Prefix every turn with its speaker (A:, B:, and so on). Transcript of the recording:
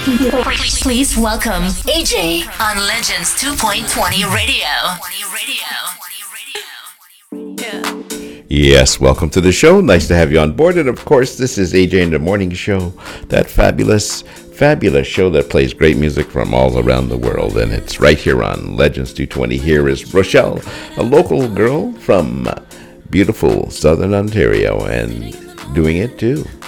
A: Please welcome AJ on Legends 2.20 Radio.
B: Yes, welcome to the show. Nice to have you on board. And of course, this is AJ in the Morning Show, that fabulous show that plays great music from all around the world. And it's right here on Legends 220. Here is Rochelle, a local girl from beautiful Southern Ontario, and doing it too.